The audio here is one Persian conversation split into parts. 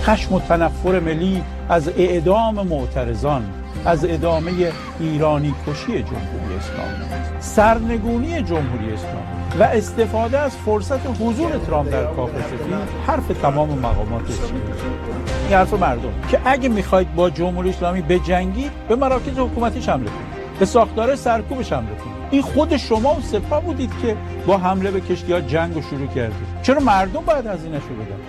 خشم و تنفر ملی از اعدام معترضان، از ادامه ایرانی کشی جمهوری اسلامی، سرنگونی جمهوری اسلامی و استفاده از فرصت حضور ترامپ در کاخ سفید حرف تمام مقامات چین. این حرف مردم که اگه میخواید با جمهوری اسلامی بجنگید به مراکز حکومتیش حمله کنید، به ساختار سرکوبش حمله کنید. این خود شما و سپاه بودید که با حمله به کشتی‌ها جنگ رو شروع کردید. چرا مردم باید هزینه‌شو بدن؟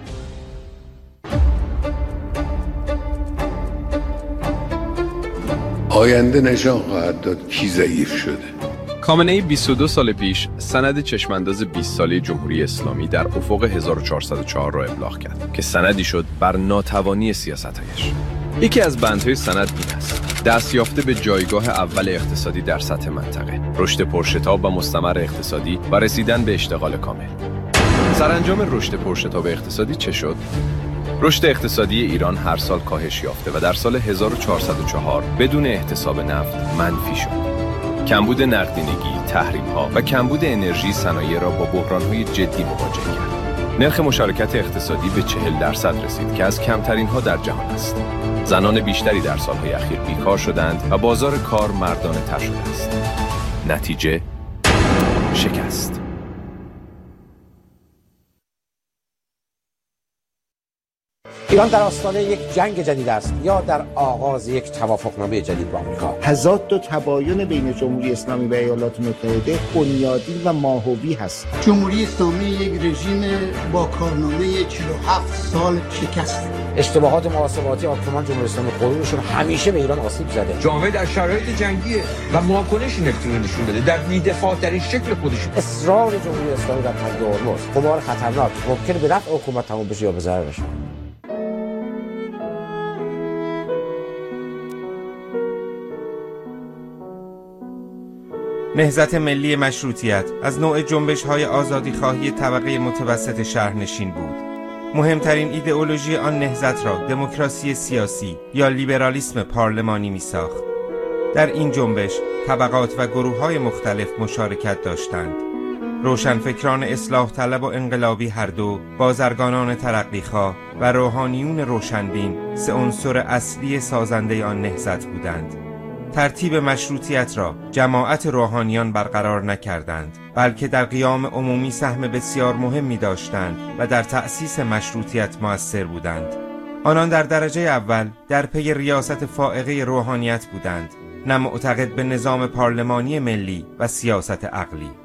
آینده نشان خواهد داد کی ضعیف شده. خامنه‌ای 22 سال پیش سند چشمانداز 20 ساله جمهوری اسلامی در افق 1404 را ابلاغ کرد که سندی شد بر ناتوانی سیاست‌هایش. یکی از بندهای سند این است: دستیافته به جایگاه اول اقتصادی در سطح منطقه، رشد پرشتاب و مستمر اقتصادی و رسیدن به اشتغال کامل. سرانجام رشد پرشتاب اقتصادی چه شد؟ رشد اقتصادی ایران هر سال کاهش یافته و در سال 1404 بدون احتساب نفت منفی شد. کمبود نقدینگی، تحریم‌ها و کمبود انرژی صنایع را با بحران‌های جدی مواجه کرد. نرخ مشارکت اقتصادی به 40% رسید که از کمترین‌ها در جهان است. زنان بیشتری در سال‌های اخیر بیکار شدند و بازار کار مردانه‌تر شده است. نتیجه شکست. ایران در آستانه یک جنگ جدید است یا در آغاز یک توافقنامه جدید با آمریکا. تضاد و تباین بین جمهوری اسلامی و ایالات متحده بنیادین و ماهوی هست. جمهوری اسلامی یک رژیم با کارنامه 47 سال شکست. اشتباهات محاسباتی آکرمان جمهوری اسلامی قرونشون همیشه به ایران آسیب زده. جامعه در شرایط جنگیه و واکنش نشون داده در بی‌دفاع ترین شکل خودش. اصرار جمهوری اسلامی در تنگ هرمز قمار خطرناک ممکن به نفع حکومت تمام بشه یا به ضرر بشه. نهضت ملی مشروطیت از نوع جنبش‌های آزادی‌خواهی طبقه متوسط شهرنشین بود. مهمترین ایدئولوژی آن نهضت را دموکراسی سیاسی یا لیبرالیسم پارلمانی می‌ساخت. در این جنبش طبقات و گروه‌های مختلف مشارکت داشتند. روشنفکران اصلاح طلب و انقلابی هر دو، بازرگانان ترقیخواه و روحانیون روشنبین سه عنصر اصلی سازنده آن نهضت بودند. ترتیب مشروطیت را جماعت روحانیان برقرار نکردند، بلکه در قیام عمومی سهم بسیار مهمی داشتند و در تأسیس مشروطیت مؤثر بودند. آنان در درجه اول در پی ریاست فائقه روحانیت بودند، نه معتقد به نظام پارلمانی ملی و سیاست عقلی.